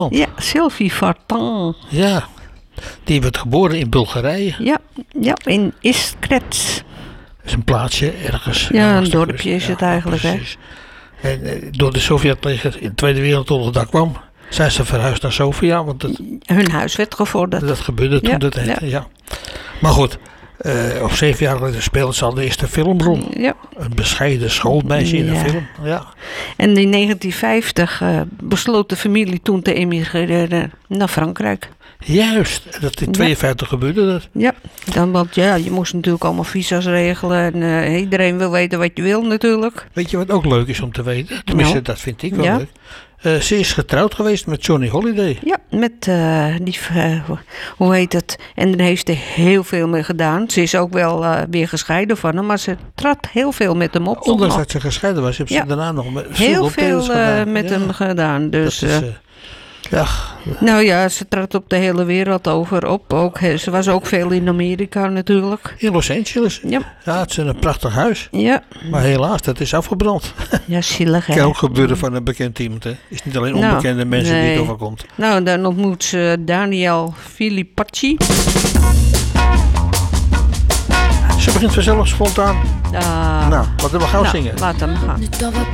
Ja, Sylvie Vartan. Ja, die werd geboren in Bulgarije. Ja, in Iskrets. Dat is een plaatsje ergens. Ja, een dorpje is het eigenlijk, hè. Precies. En door de Sovjet-leger in de Tweede Wereldoorlog daar kwam, zijn ze verhuisd naar Sofia. Want Hun huis werd gevorderd. dat gebeurde toen ja. Maar goed, op 7 jaar geleden speelde ze al de eerste filmrol. Ja. Een bescheiden schoolmeisje in een film. Ja. En in 1950 besloot de familie toen te emigreren naar Frankrijk. Juist, dat in 52 gebeurde dat. Ja, want je moest natuurlijk allemaal visa's regelen. En iedereen wil weten wat je wil natuurlijk. Weet je wat ook leuk is om te weten? Tenminste, dat vind ik wel leuk. Ze is getrouwd geweest met Johnny Holiday. Ja, met hoe heet het? En daar heeft ze heel veel mee gedaan. Ze is ook wel weer gescheiden van hem, maar ze trad heel veel met hem op. Ondanks dat ze gescheiden was, heeft ze daarna nog heel veel met hem gedaan. Dus, nou ja, ze trad op de hele wereld op. Ook, ze was ook veel in Amerika natuurlijk. In Los Angeles? Ja. Ja, het is een prachtig huis. Ja. Maar helaas, dat is afgebrand. Ja, zielig hè. Kan ook gebeuren van een bekend iemand. Het is niet alleen onbekende mensen die het overkomt. Nou, dan ontmoet ze Daniel Filipacci. Ze begint vanzelf spontaan. Nou, laten we gauw zingen. Laat hem gaan.